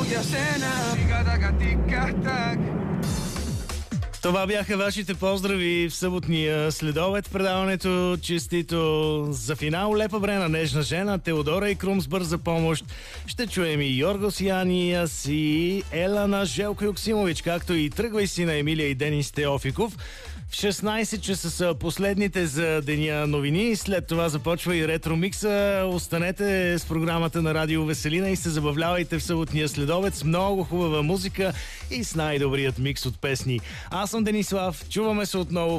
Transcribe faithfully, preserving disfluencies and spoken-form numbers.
Това бяха вашите поздрави в съботния следобед. Предаването честито за финал. Лепа Брена, Нежна жена, Теодора и Крумсбър за помощ. Ще чуем и Йоргос Яниас и Елана, Желко Юксимович, както и Тръгвай си на Емилия и Денис Теофиков. В шестнайсет часа са последните за деня новини. След това започва и ретро-микса. Останете с програмата на Радио Веселина и се забавлявайте в съботния следобед с много хубава музика и с най-добрият микс от песни. Аз съм Денислав. Чуваме се отново